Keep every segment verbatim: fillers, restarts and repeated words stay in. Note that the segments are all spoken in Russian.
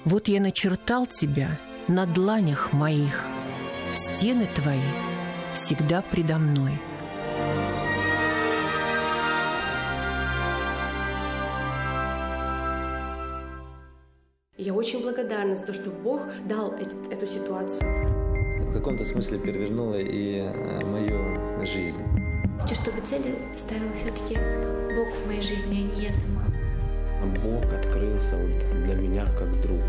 Вот я начертал тебя на дланях моих, стены твои всегда предо мной. Я очень благодарна за то, что Бог дал эту ситуацию. В каком-то смысле перевернула и мою жизнь. Хочу, чтобы цели ставил все-таки Бог в моей жизни, а не я сама. Бог открылся вот для меня как друг.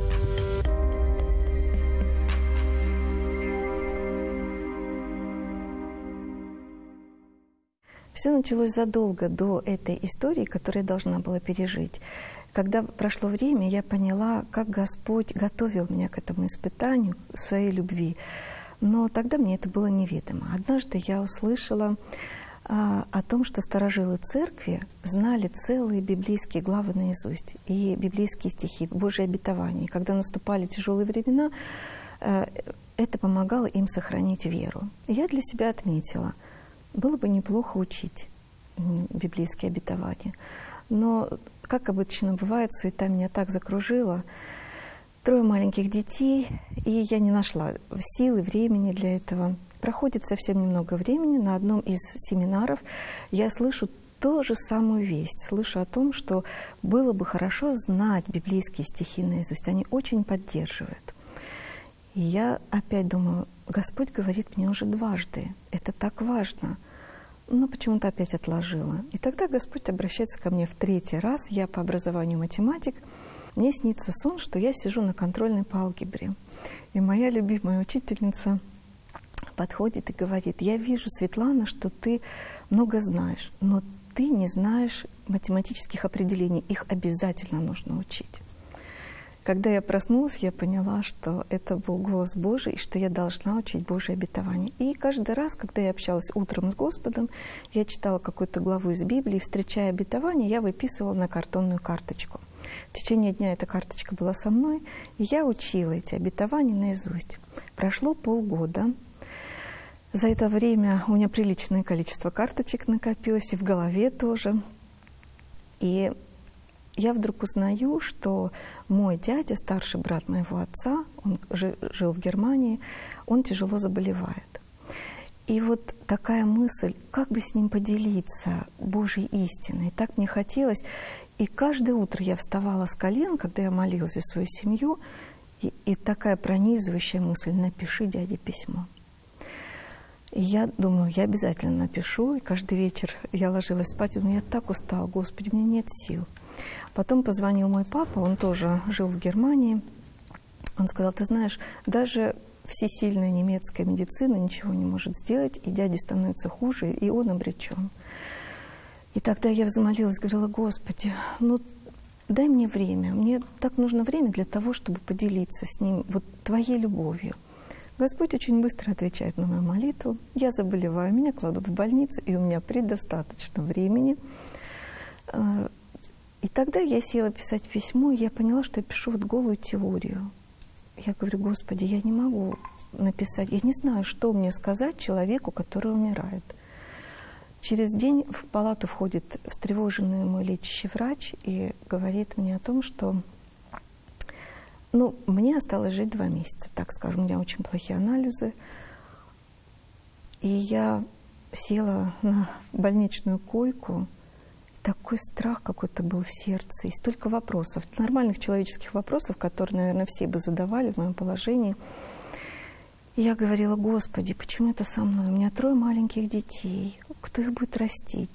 Все началось задолго до этой истории, которую я должна была пережить. Когда прошло время, я поняла, как Господь готовил меня к этому испытанию, своей любви. Но тогда мне это было неведомо. Однажды я услышала а, о том, что старожилы церкви знали целые библейские главы наизусть и библейские стихи, Божьи обетования. И когда наступали тяжелые времена, а, это помогало им сохранить веру. И я для себя отметила, было бы неплохо учить библейские обетования. Но, как обычно бывает, суета меня так закружила. Трое маленьких детей, и я не нашла силы, времени для этого. Проходит совсем немного времени. На одном из семинаров я слышу ту же самую весть. Слышу о том, что было бы хорошо знать библейские стихи наизусть. Они очень поддерживают. И я опять думаю, Господь говорит мне уже дважды. Это так важно. Но почему-то опять отложила. И тогда Господь обращается ко мне в третий раз. Я по образованию математик. Мне снится сон, что я сижу на контрольной по алгебре. И моя любимая учительница подходит и говорит: я вижу, Светлана, что ты много знаешь, но ты не знаешь математических определений. Их обязательно нужно учить. Когда я проснулась, я поняла, что это был голос Божий, и что я должна учить Божие обетование. И каждый раз, когда я общалась утром с Господом, я читала какую-то главу из Библии, встречая обетование, я выписывала на картонную карточку. В течение дня эта карточка была со мной, и я учила эти обетования наизусть. Прошло полгода. За это время у меня приличное количество карточек накопилось, и в голове тоже. И я вдруг узнаю, что мой дядя, старший брат моего отца, он жил в Германии, он тяжело заболевает. И вот такая мысль, как бы с ним поделиться Божьей истиной, так мне хотелось. И каждое утро я вставала с колен, когда я молилась за свою семью, и, и такая пронизывающая мысль: напиши дяде письмо. И я думаю, я обязательно напишу, и каждый вечер я ложилась спать, и думаю, я так устала, Господи, у меня нет сил. Потом позвонил мой папа, он тоже жил в Германии. Он сказал: ты знаешь, даже всесильная немецкая медицина ничего не может сделать, и дяде становится хуже, и он обречен. И тогда я взмолилась, говорила: Господи, ну дай мне время, мне так нужно время для того, чтобы поделиться с ним вот Твоей любовью. Господь очень быстро отвечает на мою молитву. Я заболеваю, меня кладут в больницу, и у меня предостаточно времени. И тогда я села писать письмо, и я поняла, что я пишу вот голую теорию. Я говорю: Господи, я не могу написать, я не знаю, что мне сказать человеку, который умирает. Через день в палату входит встревоженный мой лечащий врач и говорит мне о том, что ну, мне осталось жить два месяца, так скажем, у меня очень плохие анализы. И я села на больничную койку. Такой страх какой-то был в сердце, и столько вопросов, нормальных человеческих вопросов, которые, наверное, все бы задавали в моем положении. И я говорила: Господи, почему это со мной? У меня трое маленьких детей. Кто их будет растить?